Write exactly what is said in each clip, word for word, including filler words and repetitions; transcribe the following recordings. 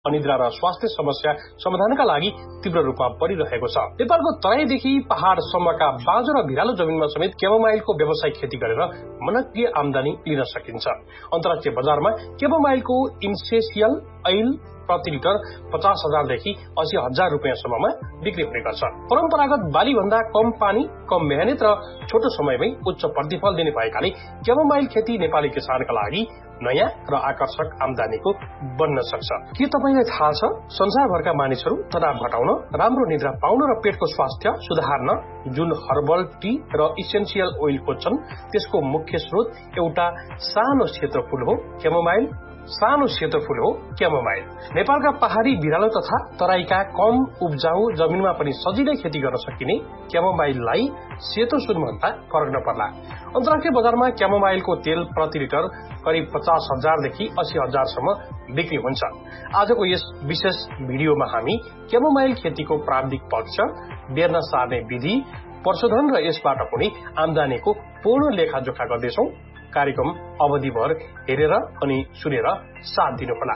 अनिद्रा र स्वास्थ्य समस्या समाधानका लागि तीव्र रूपमा बढ़िरहेको छ। नेपालको तराईदेखि पहाड़सम्मका बाँझो र भिरालो जमिनमा समेत क्यामोमाइलको व्यावसायिक खेती गरेर मनग्य आमदानी लिन सकिन्छ। अन्तर्राष्ट्रिय बजारमा क्यामोमाइलको इन्सेसियल ऐल प्रति लिटर पचास हजारदेखि अस्सी हजार रुपियाँसम्ममा बिक्री हुने गर्छ। परम्परागत बाली भन्दा कम पानी, कम मेहनत र छोटो समयमै उच्च प्रतिफल दिने भएकाले क्यामोमाइल खेती नेपाली किसानका लागि नयाँ र आकर्षक आमदानीको बन्न सक्छ। के तपाईलाई थाहा छ, संसारभरका मानिसहरू तनाव घटाउन, राम्रो निद्रा पाउन र पेटको स्वास्थ्य सुधार्न जुन हर्बल टी र इसेन्शियल ओइल खोज्छन् त्यसको मुख्य स्रोत एउटा सानो क्षेत्रफूल हो क्यामोमाइल। सानो क्षेत्रफूल हो क्यामोमाइल। नेपालका पहाड़ी, भिरालो तथा तराईका कम उब्जाउ जमिनमा पनि सजिलै खेती गर्न सकिने क्यामोमाइललाई सेतो सुनभन्दा फरक नपर्ला। अन्तर्राष्ट्रिय बजारमा क्यामोमाइलको तेल प्रति लिटर करिब पचास हजारदेखि अस्सी हजारसम्म बिक्री हुन्छ। आजको यस विशेष भिडियोमा हामी क्यामोमाइल खेतीको प्राविधिक पक्ष, बेर्न सार्ने विधि, पशुधन र यसबाट हुने आमदानीको पूर्ण लेखाजोखा गर्दैछौं। कार्यक्रम अवधिभर हेरेर अनि सुनेर साथ दिनुहोला।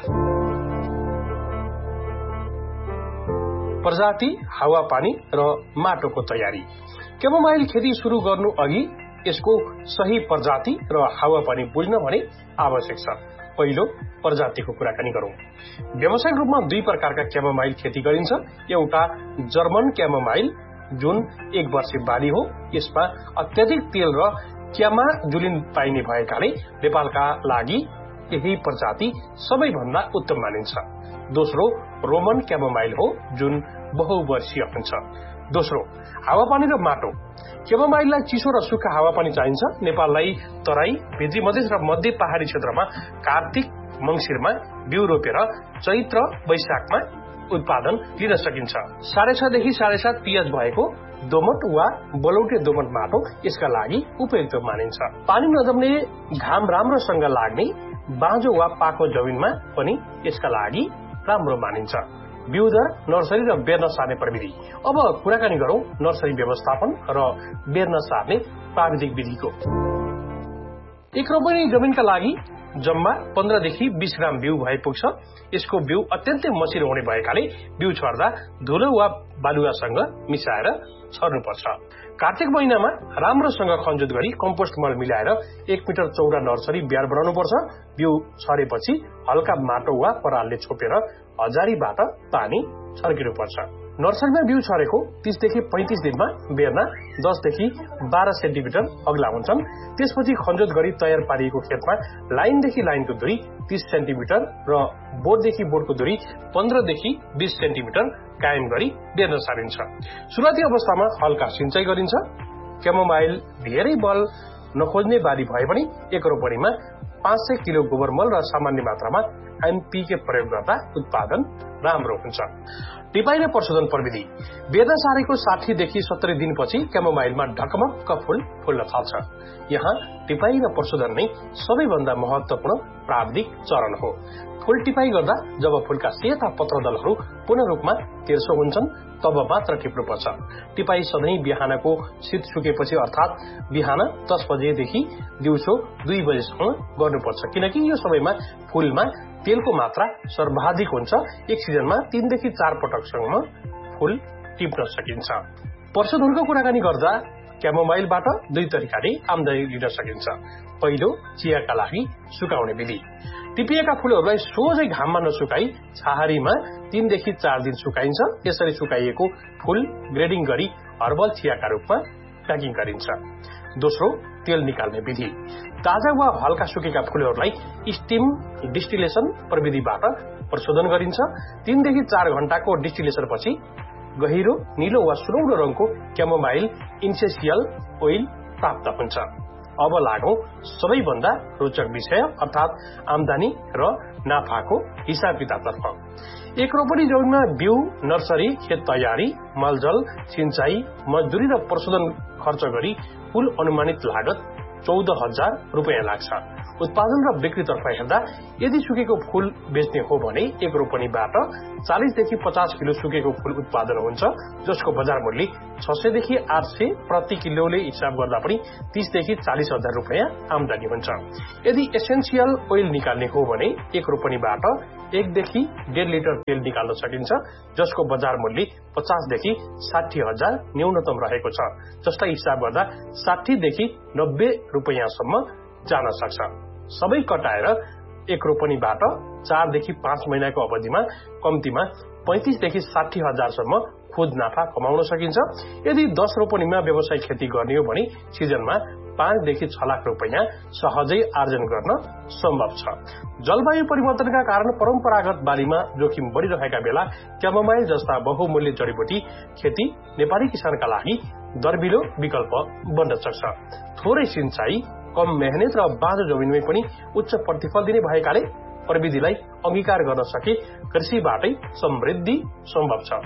प्रजाति, हावापानी र माटोको तयारी। क्यामोमाइल खेती शुरू गर्नु अघि यसको सही प्रजाति र हावापानी बुझ्न भने आवश्यक छ। पहिलो, प्रजातिको कुराकानी गरौं। व्यावसायिक रूपमा दुई प्रकारका क्यामोमाइल खेती गरिन्छ। एउटा जर्मन क्यामोमाइल जुन एक वर्षे बाली हो। यसमा अत्यधिक तेल र क्यामा जुलिन पाइने भएकाले नेपालका लागि यही प्रजाति सबैभन्दा उत्तम मानिन्छ। दोस्रो, रोमन क्यामोमाइल हो जुन बहुवर्षीय हुन्छ। दोस्रो, हावापानी र माटो। क्यामोमाइललाई चिसो र सुक्खा हावापानी चाहिन्छ। नेपाललाई तराई, भित्री मधेस र मध्य पहाड़ी क्षेत्रमा कार्तिक मंगिरमा बिउ रोपेर चैत्र वैशाखमा उत्पादन लिन सकिन्छ। साढे छदेखि साढे सात पिएच भएको दोमट वा बलौटे दोमट माटो यसका लागि उपयुक्त मानिन्छ। पानी नजम्ने, घाम राम्रोसँग लाग्ने बाँझो वा पाको जमिनमा पनि यसका लागि राम्रो मानिन्छ। बिउ दर, नर्सरी र बेर्न सार्ने प्रविधि। अब कुराकानी गरौं नर्सरी व्यवस्थापन र बेर्न सार्ने प्राविधिक विधिको। एक रोपनी जमिनका लागि जम्मा पन्ध्रदेखि बीस ग्राम बिउ भए पुग्छ। यसको बिउ अत्यन्तै मसिनो हुने भएकाले बिउ छर्दा धुलो वा बालुवासँग मिसाएर छर्नुपर्छ। कार्तिक महिनामा राम्रोसँग खनजोत गरी कम्पोस्ट मल मिलाएर एक मिटर चौडा नर्सरी ब्यार बनाउनुपर्छ। बिउ छरेपछि हल्का माटो वा परालले छोपेर हजारीबाट पानी छर्किनुपर्छ। नर्सरीमा बिउ छरेको तीसदेखि पैंतीस दिनमा बेर्ना दसदेखि बाह्र सेन्टिमिटर अग्ला हुन्छन्। त्यसपछि खनजोत गरी तयार पारिएको खेतमा लाइनदेखि लाइनको दूरी तीस सेन्टिमिटर र बोटदेखि बोटको दूरी पन्ध्रदेखि बीस सेन्टिमिटर कायम गरी बेर्न सारिन्छ। सुरुवाती अवस्थामा हल्का सिंचाई गरिन्छ। क्यामोमाइल धेरै बल नखोज्ने बाली भए पनि एक रोपनीमा पाँच सय किलो गोबर मल र सामान्य मात्रामा एमपीके प्रयोग गर्दा उत्पादन राम्रो हुन्छ। टिपाई र पशुधन प्रविधि। बेर्न सारेको साठी देखि सत्तरी दिनपछि क्यामोमाइलमा ढकमक्क फूल फुल्न थाल्छ। यहाँ टिपाई र पशुधन नै सबैभन्दा महत्वपूर्ण प्राविधिक चरण हो। फूल टिपाई गर्दा जब फूलका सेता पत्रदलहरू पूर्ण रूपमा तेर्सो हुन्छन् तब मात्र टिप्नुपर्छ। टिपाई सधैँ बिहानको शीत सुकेपछि अर्थात बिहान दस बजेदेखि दिउँसो दुई बजेसम्म गर्नुपर्छ, किनकि यो समयमा फूलमा तेलको मात्रा सर्वाधिक हुन्छ। एक सिजनमा तीनदेखि चार पटकसम्म फूल टिप्न सकिन्छ। पशुधनको कुराकानी गर्दा क्यामोमाइलबाट दुई तरिकाले आमदानी लिन सकिन्छ। पहिलो, चियाका लागि सुकाउने विधि। टिपिएका फूलहरूलाई सोझै घाममा नसुकाई छाहारीमा तीनदेखि चार दिन सुकाइन्छ। यसरी सुकाइएको फूल ग्रेडिङ गरी हर्बल चियाका रूपमा प्याकिङ गरिन्छ। दोस्रो, तेल निकाल्ने विधि। ताजा वा हल्का सुकेका फूलहरूलाई स्टिम डिस्टिलेसन प्रविधिबाट प्रशोधन गरिन्छ। तीनदेखि चार घण्टाको डिस्टिलेसन पछि गहिरो नीलो वा सुनौलो रङको क्यामोमाइल इन्सेसियल ओइल प्राप्त हुन्छ। अब लागौं सबैभन्दा रोचक विषय अर्थात आमदानी र नाफाको हिसाब किताबतर्फ। एक रोपनी जमिनमा बिउ, नर्सरी, खेत तयारी, मलजल, सिंचाई, मजदूरी र प्रशोधन खर्च गरी कुल अनुमानित लागत चौध हजार रुपियाँ लाग्छ। उत्पादन र बिक्रीतर्फ हेर्दा यदि सुकेको फूल बेच्ने हो भने एक रोपनीबाट चालीसदेखि पचास किलो सुकेको फूल उत्पादन हुन्छ, जसको बजार मूल्य छ सयदेखि आठ सय प्रति किलोले हिसाब गर्दा पनि तीसदेखि चालिस हजार रुपियाँ आमदानी हुन्छ। यदि एसेन्सियल ओइल निकाल्ने हो भने एक रोपनीबाट एकदेखि डेढ लिटर तेल निकाल्न सकिन्छ, जसको बजार मूल्य पचासदेखि साठी हजार न्यूनतम रहेको छ। जसलाई हिसाब गर्दा साठीदेखि नब्बे रुपियाँसम्म जान सक्छ। सबै कटाएर एक रोपनीबाट चारदेखि पाँच महिनाको अवधिमा कम्तीमा पैंतिसदेखि साठी हजारसम्म खुद नाफा कमाउन सकिन्छ। यदि दस रोपनीमा व्यवसायिक खेती गर्ने हो भने सिजनमा पाँचदेखि छ लाख रुपियाँ सहजै आर्जन गर्न सम्भव छ। जलवायु परिवर्तनका कारण परम्परागत बालीमा जोखिम बढ़िरहेका बेला क्यामोमाइल जस्ता बहुमूल्य जडीबुटी खेती नेपाली किसानका लागि दर्बिलो विकल्प बन्न सक्छ। थोरै सिंचाई, कम मेहनत र बाँझो जमिनमै पनि उच्च प्रतिफल दिने भएकाले प्रविधिलाई अंगीकार गर्न सके कृषिबाटै समृद्धि सम्भव छ।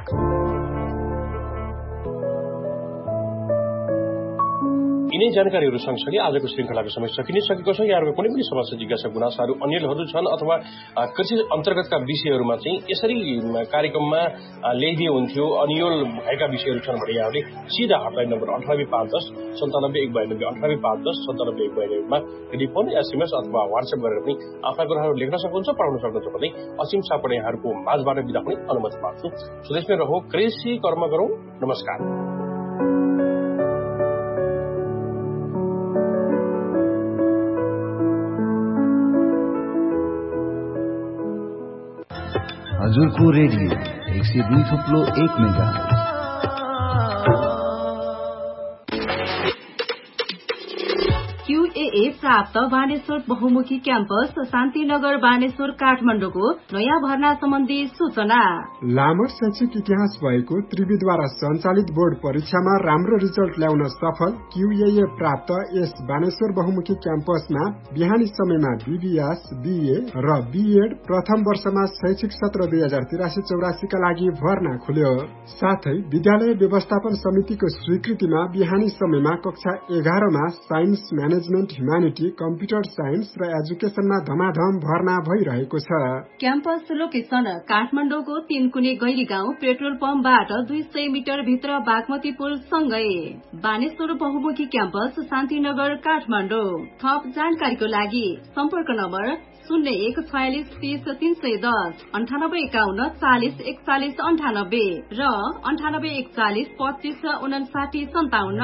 यिनै जानकारीहरू सँगसँगै आजको श्रृंखलाको समय सकिने सकेको छ। यहाँहरूको कुनै पनि समस्या, जिज्ञासा, गुनासाहरू, अन्यलहरू छन् अथवा कृषि अन्तर्गतका विषयहरूमा चाहिँ यसरी कार्यक्रममा ल्याइदिए हुन्थ्यो, अन्यल भएका विषयहरू छन् भने यहाँहरूले सीधा हटलाइन नम्बर अन्ठानब्बे पाँच दस सन्तानब्बे एक बयानब्बे अन्ठानब्बे पाँच दस सन्तानब्बे एक बयानब्बेमा टेलिफोन, एसएमएस अथवा व्हाट्सएप गरेर पनि आफ्ना कुराहरू लेख्न सक्नुहुन्छ, पढाउन सक्नुहुन्छ भन्दै असीम सापडे यहाँहरूको माझबाट बिदा हुने अनुमति माग्छु। स्वदेशमै रहो, कृषि कर्म गरौं। नमस्कार। हजुरको रेडियो एक सय दुई थुप्लो एक मेगा क्यूएए प्राप्त बानेश्वर बहुमुखी क्याम्पस शान्तिनगर बानेश्वर काठमाडौँको नयाँ भर्ना सम्बन्धी सूचना। लामो शैक्षिक इतिहास भएको त्रिविद्वारा सञ्चालित बोर्ड परीक्षामा राम्रो रिजल्ट ल्याउन सफल क्यूएए प्राप्त यस बानेश्वर बहुमुखी क्याम्पसमा बिहानी समयमा बीबीएस, बीए र बीएड प्रथम वर्षमा शैक्षिक सत्र दुई हजार तिरासी चौरासी का लागि भर्ना खुल्यो। साथै विद्यालय व्यवस्थापन समितिको स्वीकृतिमा बिहानी समयमा कक्षा एघारमा science, management, humanity, computer science र एजुकेशनमा धमाधम भर्ना भइरहेको छ। क्याम्पस लोकेशन काठमाडौँको तीनकुने गैरी गाउँ पेट्रोल पम्पबाट दुई सय मिटर भित्र बागमती पुल सँगै बानेश्वर बहुमुखी क्याम्पस शान्तिनगर काठमाडौँ। थप जानकारीको लागि सम्पर्क नम्बर शून्य एक छयालिस तीस तीन सय दस अन्ठानब्बे एकाउन्न चालिस एकचालिस अन्ठानब्बे र अन्ठानब्बे एकचालिस पच्चीस उनासाठी सन्ताउन्न।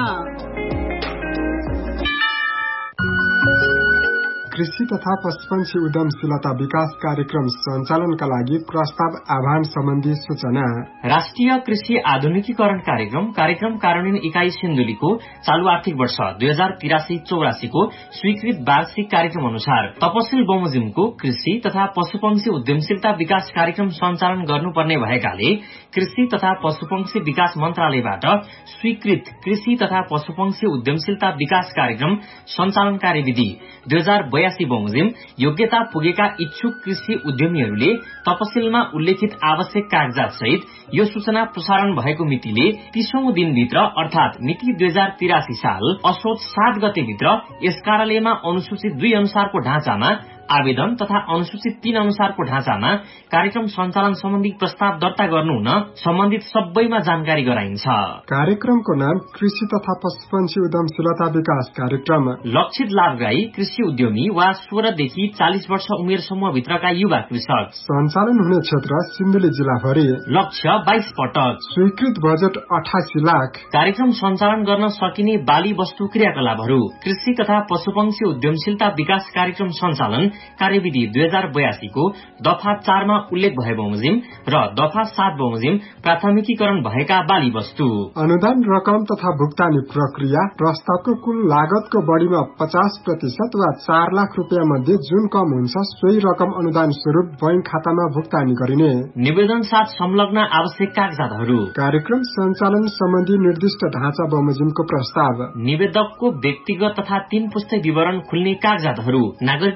कृषि तथा पशुपन्छी उद्यमशीलता विकास कार्यक्रम सञ्चालनका लागि प्रस्ताव आह्वान सम्बन्धी सूचना। राष्ट्रिय कृषि आधुनिकीकरण कार्यक्रम कार्यक्रम कार्यान्वयन इकाई सिन्धुलीको चालू आर्थिक वर्ष दुई हजार तिरासी चौरासीको स्वीकृत वार्षिक कार्यक्रम अनुसार तपसिल बमोजिमको कृषि तथा पशुपन्छी उद्यमशीलता विकास कार्यक्रम सञ्चालन गर्नुपर्ने भएकाले कृषि तथा पशुपन्छी विकास मन्त्रालयबाट स्वीकृत कृषि तथा पशुपन्छी उद्यमशीलता विकास कार्यक्रम सञ्चालन कार्यविधि दुई हजार बयासी बमोजिम योग्यता पुगेका इच्छुक कृषि उद्यमीहरूले तपसिलमा उल्लेखित आवश्यक कागजात सहित यो सूचना प्रसारण भएको मितिले तीसौं दिनभित्र अर्थात मिति दुई हजार तिरासी साल असोज सात गते भित्र यस कार्यालयमा अनुसूचित दुई अनुसारको ढाँचामा आवेदन तथा अनुसूचित तीन अनुसारको ढाँचामा कार्यक्रम सञ्चालन सम्बन्धी प्रस्ताव दर्ता गर्नु हुन सम्बन्धित सबैमा जानकारी गराइन्छ। कार्यक्रमको नाम कृषि तथा पशुपन्छी उद्यमशीलता विकास कार्यक्रम। लक्षित लाभग्राही कृषि उद्यमी वा सोह्रदेखि चालिस वर्ष उमेरसम्म भित्रका युवा कृषक। सञ्चालन हुने क्षेत्र सिन्धुली जिल्लाभरि। लक्ष्य बाइस पटक। स्वीकृत बजेट अठासी लाख। कार्यक्रम सञ्चालन गर्न सकिने बाली वस्तु क्रियाकलापहरू कृषि तथा पशुपन्छी उद्यमशीलता विकास कार्यक्रम सञ्चालन कार्यविधि दुई हजार बयासीको दफा चारमा उल्लेख भए बमोजिम र दफा सात बमोजिम प्राथमिकीकरण भएका बाली वस्तु। अनुदान रकम तथा भुक्तानी प्रक्रिया प्रस्तावको कुल लागतको बढ़ीमा पचास प्रतिशत वा चार लाख रुपियाँ मध्ये जुन कम हुन्छ सोही रकम अनुदान स्वरूप बैंक खातामा भुक्तानी गरिने। निवेदन साथ संलग्न आवश्यक कागजातहरू। कार्यक्रम सञ्चालन सम्बन्धी निर्दिष्ट ढाँचा बमोजिमको प्रस्ताव। निवेदकको व्यक्तिगत तथा तीन पुस्ते विवरण खुल्ने कागजातहरू, नागरिकताको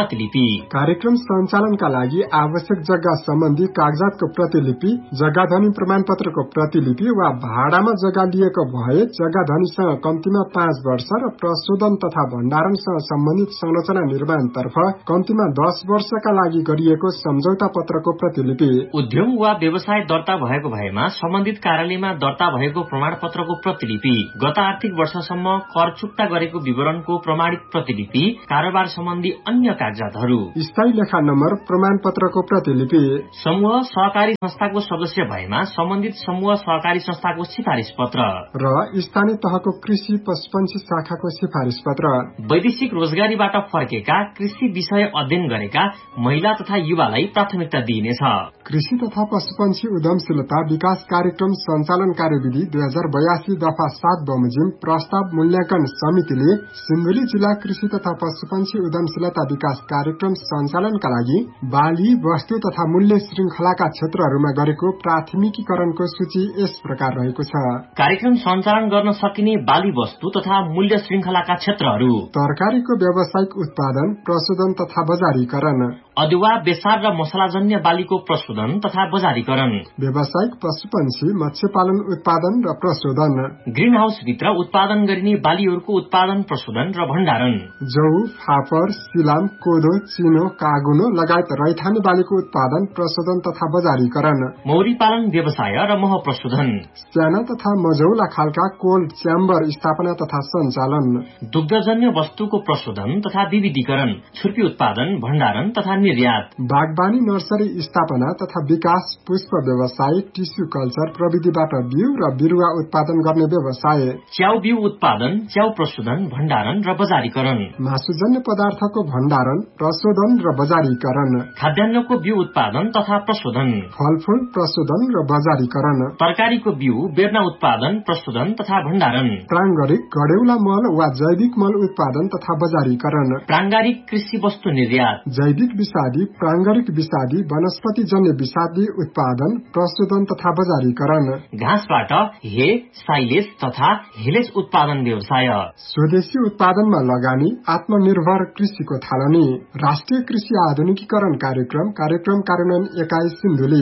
प्रतिलिपि। कार्यक्रम सञ्चालनका लागि आवश्यक जग्गा सम्बन्धी कागजातको प्रतिलिपि, जग्गाधनी प्रमाणपत्रको प्रतिलिपि वा भाडामा जग्गा लिएको भए जग्गाधनीसँग कम्तीमा पाँच वर्ष र प्रशोधन तथा भण्डारणसँग सम्बन्धित संरचना निर्माणतर्फ कम्तीमा दस वर्षका लागि गरिएको सम्झौता पत्रको प्रतिलिपि। उद्यम वा व्यवसाय दर्ता भएको भएमा सम्बन्धित कार्यालयमा दर्ता भएको प्रमाणपत्रको प्रतिलिपि, गत आर्थिक वर्षसम्म कर चुक्ता गरेको विवरणको प्रमाणित प्रतिलिपि, कारोबार सम्बन्धी अन्य कागजातहरू, स्थायी लेखा नम्बर प्रमाणपत्रको प्रतिलिपि। समूह सहकारी संस्थाको सदस्य भएमा सम्बन्धित समूह सहकारी संस्थाको सिफारिस पत्र र स्थानीय तहको कृषि पशुपन्छी शाखाको सिफारिस पत्र। वैदेशिक रोजगारीबाट फर्केका कृषि विषय अध्ययन गरेका महिला तथा युवालाई प्राथमिकता दिइनेछ। कृषि तथा पशुपन्छी उद्यमशीलता विकास कार्यक्रम सञ्चालन कार्यविधि दुई हजार बयासी दफा सात बमोजिम प्रस्ताव मूल्याङ्कन समितिले सिन्धुली जिल्ला कृषि तथा पशुपन्छी उद्यमशीलता विकास कार्यक्रम सञ्चालनका लागि बाली, वस्तु तथा मूल्य श्रृंखलाका क्षेत्रहरूमा गरेको प्राथमिकीकरणको सूची यस प्रकार रहेको छ। कार्यक्रम सञ्चालन गर्न सकिने बाली वस्तु तथा मूल्य श्रृंखलाका क्षेत्रहरू: तरकारीको व्यावसायिक उत्पादन, प्रशोधन तथा बजारीकरण, अदुवा, बेसार र मसलाजन्य बालीको प्रशोधन तथा बजारीकरण, व्यावसायिक पशुपन्छी मत्स्य पालन उत्पादन र प्रशोधन, ग्रीन हाउस भित्र उत्पादन गरिने बालीहरूको उत्पादन, प्रशोधन र भण्डारण, जौ, फापर, सिलाम, कोदो, चिनो, कागुनो लगायत रैथाने बालीको उत्पादन, प्रशोधन तथा बजारीकरण, मौरी पालन व्यवसाय र मह प्रशोधन, साना तथा मझौला खालका कोल्ड च्याम्बर स्थापना तथा सञ्चालन, दुग्धजन्य वस्तुको प्रशोधन तथा विविधीकरण, छुर्पी उत्पादन, भण्डारण तथा निर्यात, बागबानी नर्सरी स्थापना तथा विकास, पुष्प व्यवसाय, टिस्यु कल्चर प्रविधिबाट बिउ र बिरुवा उत्पादन गर्ने व्यवसाय, च्याउ बिउ उत्पादन, च्याउ प्रशोधन, भण्डारण र बजारीकरण, मासुजन्य पदार्थको भण्डारण, प्रशोधन र बजारीकरण, खाद्यान्नको बिउ उत्पादन तथा प्रशोधन, फलफूल प्रशोधन र बजारीकरण, तरकारीको बिउ, बेर्ना उत्पादन, प्रशोधन तथा भण्डारण, प्राङ्गारिक गडेउला मल वा जैविक मल उत्पादन तथा बजारीकरण, प्राङ्गारिक कृषि वस्तु निर्यात, जैविक विषादी, प्राङ्गारिक विषादी, वनस्पतिजन्य विषादी उत्पादन, प्रशोधन तथा बजारीकरण, घाँसबाट हे, साइलेज तथा हेलेज उत्पादन व्यवसाय, स्वदेशी उत्पादनमा लगानी, आत्मनिर्भर कृषिको थालनी, राष्ट्रिय कृषि आधुनिकीकरण कार्यक्रम कार्यक्रम कार्यान्वयन एकाइ सिन्धुली।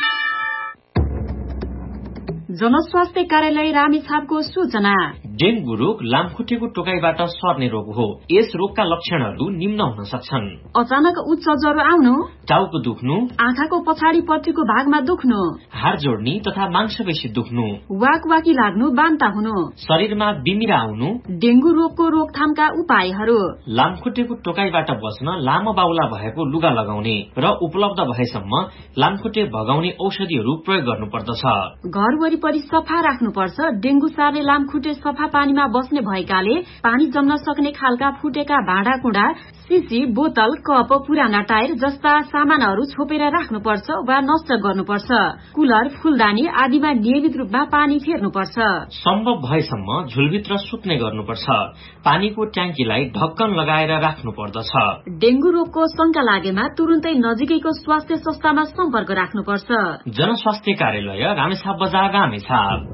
जनस्वास्थ्य कार्यालय रामेछापको सूचना। डेंगू रोग लामखुट्टेको टोकाइबाट सर्ने रोग हो। यस रोगका लक्षणहरू निम्न हुन सक्छन्: अचानक उच्च ज्वरो आउनु, टाउको दुख्नु, आँखाको पछाडि पट्टिको भागमा दुख्नु, हाड जोड्नी तथा मांसपेशी दुख्नु, वाकवाकी लाग्नु, बान्ता हुनु, शरीरमा बिमिरा आउनु। डेंगू रोगको रोकथामका उपायहरू: लामखुट्टेको टोकाइबाट बच्न लामो बाहुला भएको लुगा लगाउने र उपलब्ध भएसम्म लामखुट्टे भगाउने औषधिहरू प्रयोग गर्नुपर्दछ। घर वरिपरि सफा राख्नुपर्छ। डेंगू सार्ने लामखुट्टे सफा पानीमा बस्ने भएकाले पानी जम्न सक्ने खालका फुटेका भाँडाकुँडा, सिसी, बोतल, कप, पुराना टायर जस्ता सामानहरू छोपेर राख्नुपर्छ वा नष्ट गर्नुपर्छ। कुलर, फूलदानी आदिमा नियमित रूपमा पानी फेर्नुपर्छ। सम्भव भएसम्म झुलभित्र सुत्ने गर्नुपर्छ। पानीको ट्याङ्कीलाई ढक्कन लगाएर राख्नु पर्दछ। डेंगू रोगको शंका लागेमा तुरुन्तै नजिकैको स्वास्थ्य संस्थामा सम्पर्क राख्नुपर्छ। जनस्वास्थ्य कार्यालय रामेछाप बजार, रामेछाप।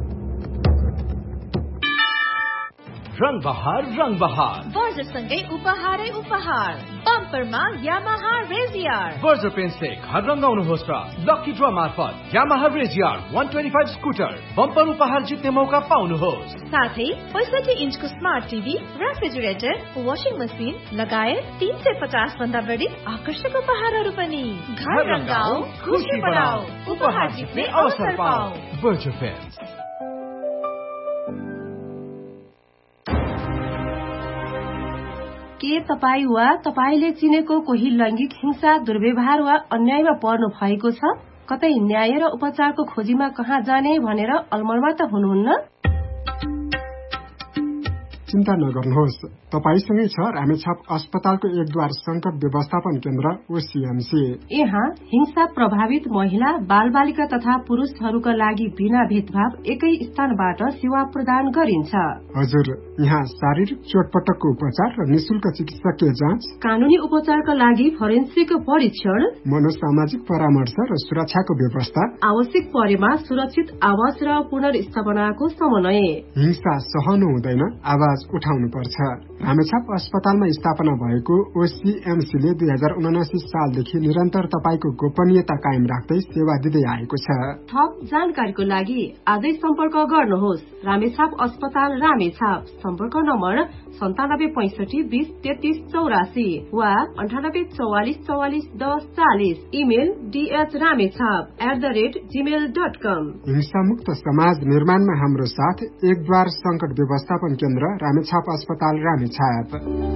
रंग बहार रंग बहार बर्जरसँगै उपहारै उपहार। बम्परमा यामाहा रेजियर। बर्जर पेन से घर रंगाउनुहोस् र लकी ड्र मार्फत यामाहा रेजियर एक सय पच्चीस स्कुटर बम्पर उपहार जित्ने मौका पाउनुहोस्। साथै पैंसठी इन्चको smart TV, refrigerator, washing machine लगायत तीन सय पचास भन्दा बढी आकर्षक उपहारहरू पनि। घर रंगाऊ, खुशी बढाऊ, उपहार जित्ने अवसर पाऊ। Berger pain. के तपाईँ वा तपाईले चिनेको कोही लैंगिक हिंसा, दुर्व्यवहार वा अन्यायमा पर्नु भएको छ? कतै न्याय र उपचारको खोजीमा कहाँ जाने भनेर अलमलमा त हुनुहुन्न? चिन्ता नगर्नुहोस्, तपाईसँगै छ रामेछाप अस्पतालको एकद्वार संकट व्यवस्थापन केन्द्र ओसीएमसी। यहाँ हिंसा प्रभावित महिला, बाल बालिका तथा पुरुषहरूका लागि बिना भेदभाव एकै स्थानबाट सेवा प्रदान गरिन्छ। हजुर, यहाँ शारीरिक चोटपटकको उपचार र निशुल्क चिकित्सकीय जाँच, कानूनी उपचारका लागि फोरेन्सिक परीक्षण, मनोसामाजिक परामर्श र सुरक्षाको व्यवस्था, आवश्यक परेमा सुरक्षित आवास र पुनर्स्थापनाको समन्वय। हिंसा सहनु हुँदैन, आवाज आवाज उठाउनुपर्छ। रामेछाप अस्पतालमा स्थापना भएको ओसीएमसीले दुई हजार उनासी सालदेखि निरन्तर तपाईको गोपनीयता कायम राख्दै सेवा दिँदै आएको छ। थप जानकारीको लागि आजै सम्पर्क गर्नुहोस्। रामेछाप अस्पताल रामेछाप। सम्पर्क नम्बर सन्तानब्बे पैंसठी बीस तेत्तीस चौरासी वा अन्ठानब्बे चौवालिस चौवालिस दस चालिस। Email DH Ramechhap at the rate Gmail dot कम। हिंसामुक्त समाज निर्माणमा हाम्रो साथ एकद्वार संकट व्यवस्थापन केन्द्र रामेछाप अस्पताल रामेछाप।